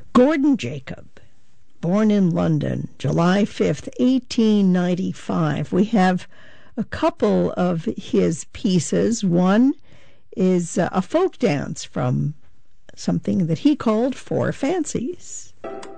Gordon Jacob, born in London, July 5th, 1895. We have a couple of his pieces. One is a folk dance from something that he called Four Fancies.